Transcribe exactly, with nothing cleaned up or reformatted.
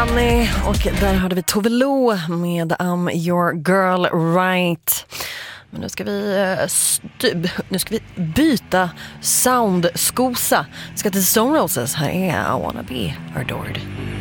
Danny och där hörde vi Tove Lo med I'm your girl right. Men nu ska vi st- nu ska vi byta soundskosa. Ska till Stone Roses. Här är I wanna be adored.